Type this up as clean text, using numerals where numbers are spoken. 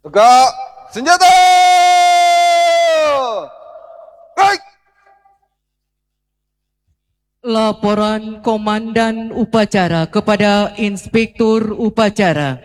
Tegak senjata. Baik. Laporan Komandan Upacara kepada Inspektur Upacara.